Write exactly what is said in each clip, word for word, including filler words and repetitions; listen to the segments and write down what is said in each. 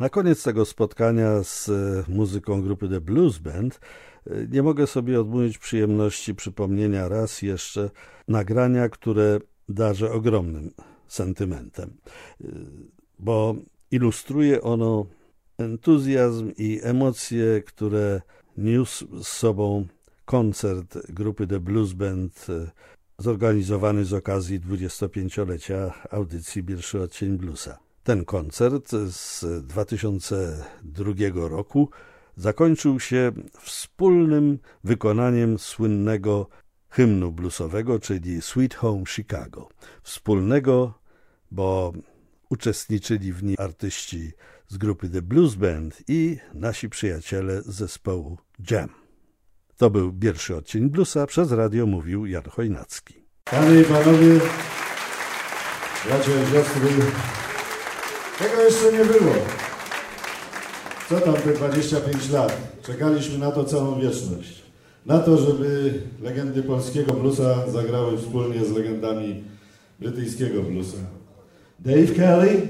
Na koniec tego spotkania z muzyką grupy The Blues Band nie mogę sobie odmówić przyjemności przypomnienia raz jeszcze nagrania, które darzę ogromnym sentymentem, bo ilustruje ono entuzjazm i emocje, które niósł z sobą koncert grupy The Blues Band zorganizowany z okazji dwudziestopięciolecia audycji Pierwszy Odcień Bluesa. Ten koncert z dwa tysiące drugiego roku zakończył się wspólnym wykonaniem słynnego hymnu bluesowego, czyli Sweet Home Chicago. Wspólnego, bo uczestniczyli w nim artyści z grupy The Blues Band i nasi przyjaciele z zespołu Jam. To był Pierwszy Odcień Bluesa, przez radio mówił Jan Chojnacki. Panie i panowie, bracia i siostry, tego jeszcze nie było. Co tam te dwadzieścia pięć lat? Czekaliśmy na to całą wieczność. Na to, żeby legendy polskiego bluesa zagrały wspólnie z legendami brytyjskiego bluesa. Dave Kelly,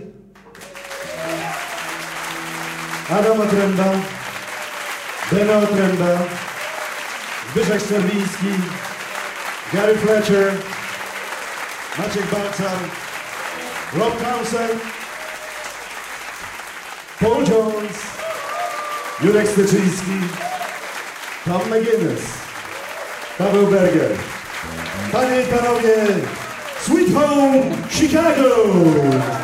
Adam Otręba, Beno Otręba, Zbyszek Sterwiński, Gary Fletcher, Maciek Balcar, Rob Townsend, Paul Jones, Jurek Styczyński, Tom McGuinness, Paweł Berger. Panie i panowie, Sweet Home Chicago!